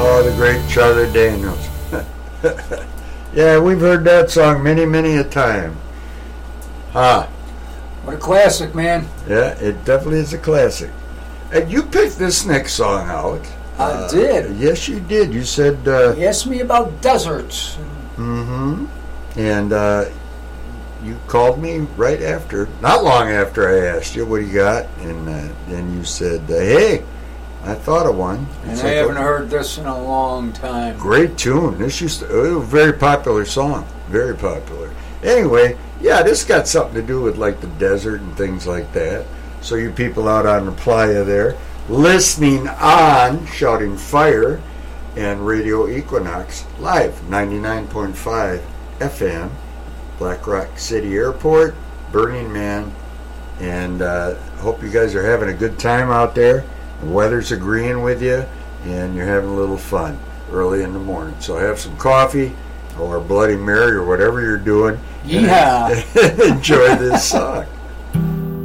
Oh, the great Charlie Daniels. Yeah, we've heard that song many, many a time. What a classic, man. Yeah, it definitely is a classic. And you picked this next song out. I did. Yes, you did. You said... He asked me about deserts. Mm-hmm. And you called me right after, not long after I asked you, what do you got? And then you said, hey, I thought of one. And I haven't heard this in a long time. Great tune. It was a very popular song. Very popular. Anyway, yeah, this got something to do with like the desert and things like that. So you people out on the playa there, listening on Shouting Fire and Radio Equinox live, 99.5 FM, Black Rock City Airport, Burning Man, and hope you guys are having a good time out there. The weather's agreeing with you, and you're having a little fun early in the morning. So have some coffee or Bloody Mary or whatever you're doing. Yeah. Enjoy this song.